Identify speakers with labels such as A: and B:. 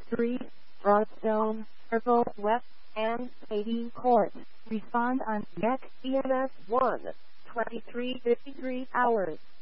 A: Street, Broadstone, Purple West, and Katy Court. Respond on Get EMS 1, 2353 hours.